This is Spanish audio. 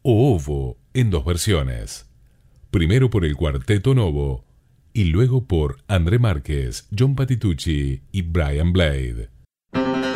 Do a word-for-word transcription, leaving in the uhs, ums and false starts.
o Ovo en dos versiones. Primero por el Cuarteto Novo y luego por André Márquez, John Patitucci y Brian Blade.